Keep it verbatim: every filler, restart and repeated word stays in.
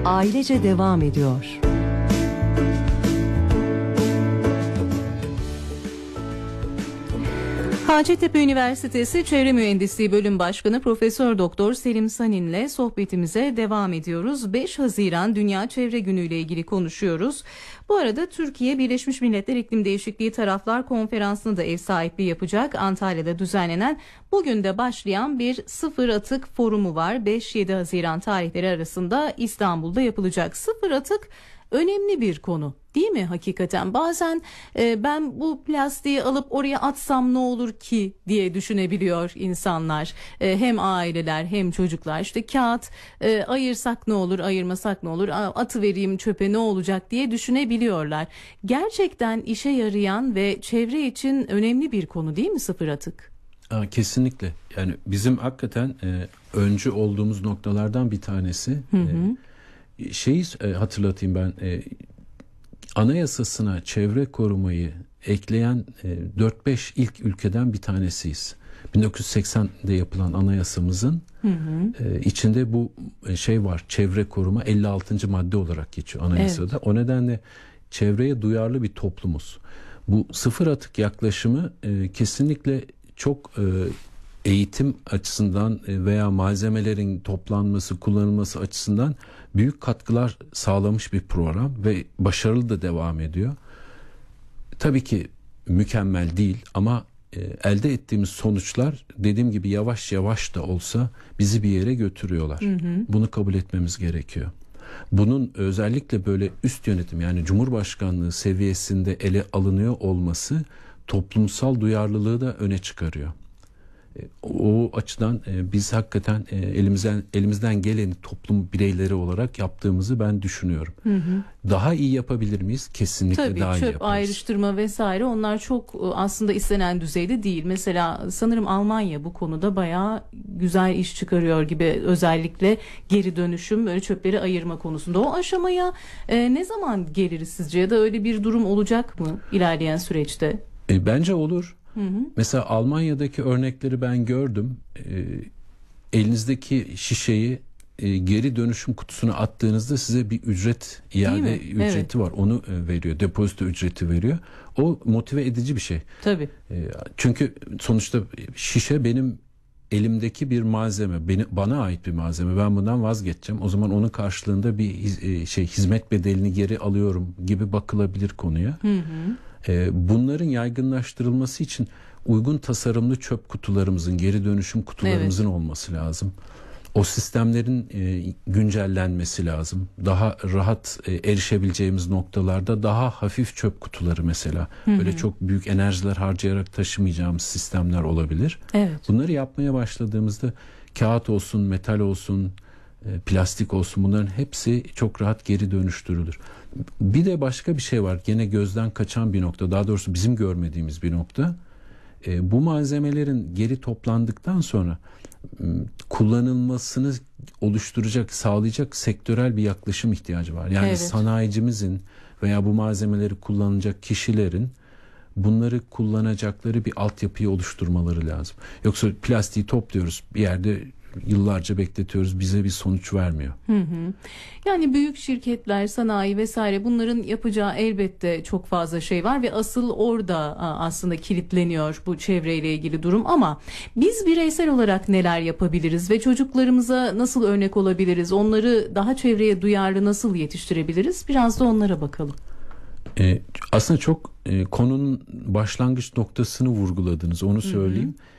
ailece devam ediyor. Hacettepe Üniversitesi Çevre Mühendisliği Bölüm Başkanı Profesör Doktor Selim Sanin'le sohbetimize devam ediyoruz. beş Haziran Dünya Çevre Günü ile ilgili konuşuyoruz. Bu arada Türkiye Birleşmiş Milletler İklim Değişikliği Taraflar Konferansı'nı da ev sahipliği yapacak. Antalya'da düzenlenen, bugün de başlayan bir sıfır atık forumu var. beş yedi Haziran tarihleri arasında İstanbul'da yapılacak. Sıfır atık önemli bir konu, değil mi hakikaten? Bazen e, ben bu plastiği alıp oraya atsam ne olur ki diye düşünebiliyor insanlar. E, hem aileler hem çocuklar. İşte kağıt e, ayırsak ne olur, ayırmasak ne olur, atıvereyim çöpe ne olacak diye düşünebiliyorlar. Gerçekten işe yarayan ve çevre için önemli bir konu, değil mi sıfır atık? Kesinlikle. Yani bizim hakikaten e, öncü olduğumuz noktalardan bir tanesi. Hı hı. E, şeyi e, hatırlatayım ben. E, Anayasasına çevre korumayı ekleyen e, dört beş ilk ülkeden bir tanesiyiz. bin dokuz yüz seksende yapılan anayasamızın hı hı. E, içinde bu şey var. Çevre koruma elli altıncı madde olarak geçiyor anayasada. Evet. O nedenle çevreye duyarlı bir toplumuz. Bu sıfır atık yaklaşımı e, kesinlikle çok e, eğitim açısından veya malzemelerin toplanması, kullanılması açısından büyük katkılar sağlamış bir program ve başarılı da devam ediyor. Tabii ki mükemmel değil ama e, elde ettiğimiz sonuçlar dediğim gibi yavaş yavaş da olsa bizi bir yere götürüyorlar. Hı hı. Bunu kabul etmemiz gerekiyor. Bunun özellikle böyle üst yönetim, yani Cumhurbaşkanlığı seviyesinde ele alınıyor olması toplumsal duyarlılığı da öne çıkarıyor. O açıdan biz hakikaten elimizden elimizden geleni toplum bireyleri olarak yaptığımızı ben düşünüyorum. Hı hı. Daha iyi yapabilir miyiz? Kesinlikle Tabii, daha iyi yaparız. Tabii çöp ayrıştırma vesaire, onlar çok aslında istenen düzeyde değil. Mesela sanırım Almanya bu konuda bayağı güzel iş çıkarıyor gibi, özellikle geri dönüşüm, böyle çöpleri ayırma konusunda. O aşamaya e, ne zaman geliriz sizce, ya da öyle bir durum olacak mı ilerleyen süreçte? E, bence olur. Hı hı. Mesela Almanya'daki örnekleri ben gördüm. E, elinizdeki şişeyi e, geri dönüşüm kutusuna attığınızda size bir ücret, iade ücreti evet. var. Onu e, veriyor. Depozito ücreti veriyor. O motive edici bir şey. Tabii. E, çünkü sonuçta şişe benim elimdeki bir malzeme, beni, bana ait bir malzeme. Ben bundan vazgeçeceğim. O zaman onun karşılığında bir e, şey hizmet bedelini geri alıyorum gibi bakılabilir konuya. Hı hı. Bunların yaygınlaştırılması için uygun tasarımlı çöp kutularımızın, geri dönüşüm kutularımızın evet. olması lazım. O sistemlerin güncellenmesi lazım. Daha rahat erişebileceğimiz noktalarda daha hafif çöp kutuları mesela. Hı hı. Böyle çok büyük enerjiler harcayarak taşımayacağımız sistemler olabilir. Evet. Bunları yapmaya başladığımızda kağıt olsun, metal olsun, plastik olsun, bunların hepsi çok rahat geri dönüştürülür. Bir de başka bir şey var. Gene gözden kaçan bir nokta. Daha doğrusu bizim görmediğimiz bir nokta. E, bu malzemelerin geri toplandıktan sonra kullanılmasını oluşturacak, sağlayacak sektörel bir yaklaşım ihtiyacı var. Yani evet. sanayicimizin veya bu malzemeleri kullanacak kişilerin bunları kullanacakları bir altyapıyı oluşturmaları lazım. Yoksa plastiği topluyoruz bir yerde, yıllarca bekletiyoruz, bize bir sonuç vermiyor. Hı hı. Yani büyük şirketler, sanayi vesaire, bunların yapacağı elbette çok fazla şey var ve asıl orada aslında kilitleniyor bu çevreyle ilgili durum. Ama biz bireysel olarak neler yapabiliriz ve çocuklarımıza nasıl örnek olabiliriz? Onları daha çevreye duyarlı nasıl yetiştirebiliriz? Biraz da onlara bakalım. Ee, aslında çok e, konunun başlangıç noktasını vurguladınız, onu söyleyeyim. Hı hı.